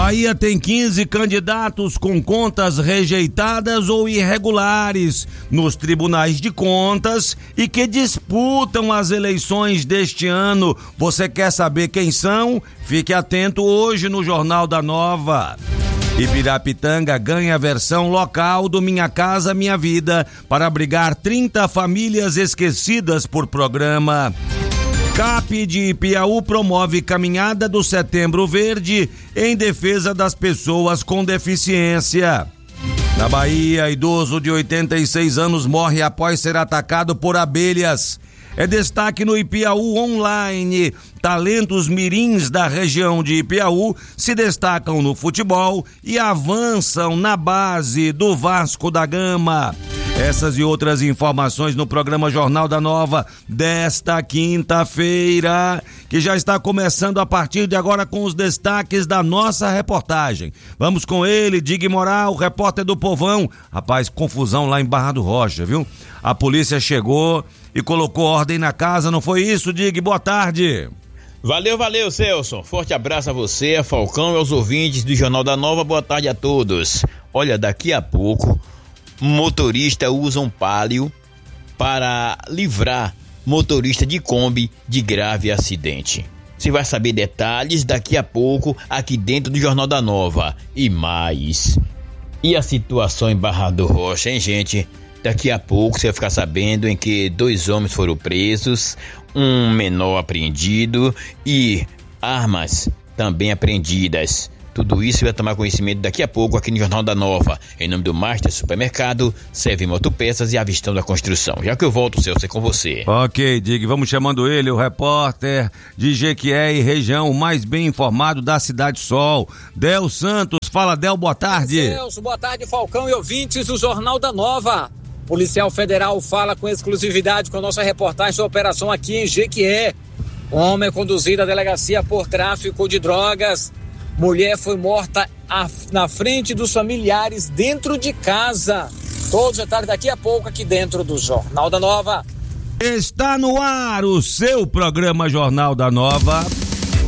Bahia tem 15 candidatos com contas rejeitadas ou irregulares nos tribunais de contas e que disputam as eleições deste ano. Você quer saber quem são? Fique atento hoje no Jornal da Nova. Ibirapitanga ganha a versão local do Minha Casa Minha Vida para abrigar 30 famílias esquecidas por programa. CAP de Piauí promove caminhada do Setembro Verde em defesa das pessoas com deficiência. Na Bahia, idoso de 86 anos morre após ser atacado por abelhas. É destaque no Ipiaú Online. Talentos mirins da região de Ipiaú se destacam no futebol e avançam na base do Vasco da Gama. Essas e outras informações no programa Jornal da Nova desta quinta-feira, que já está começando a partir de agora com os destaques da nossa reportagem. Vamos com ele, Dig Moral, repórter do Povão. Rapaz, confusão lá em Barra do Rocha, viu? A polícia chegou e colocou ordem na casa, não foi isso, Dig? Boa tarde. Valeu, Celso. Forte abraço a você, a Falcão e aos ouvintes do Jornal da Nova. Boa tarde a todos. Olha, daqui a pouco, motorista usa um Palio para livrar motorista de Kombi de grave acidente. Você vai saber detalhes daqui a pouco aqui dentro do Jornal da Nova. E mais. E a situação em Barra do Rocha, hein, gente? Daqui a pouco você vai ficar sabendo em que 2 homens foram presos, um menor apreendido e armas também apreendidas. Tudo isso vai tomar conhecimento daqui a pouco aqui no Jornal da Nova. Em nome do Master Supermercado, Serve Motopeças e Avistão da Construção. Já que eu volto, Celso, é com você. Ok, Dig, vamos chamando ele, o repórter de Jequié e região, o mais bem informado da Cidade Sol, Del Santos. Fala, Del, boa tarde. Celso, boa tarde, Falcão e ouvintes do Jornal da Nova. Policial Federal fala com exclusividade com a nossa reportagem sobre a operação aqui em Jequié. Homem é conduzido à delegacia por tráfico de drogas. Mulher foi morta na frente dos familiares dentro de casa. Todos os detalhes daqui a pouco aqui dentro do Jornal da Nova. Está no ar o seu programa Jornal da Nova.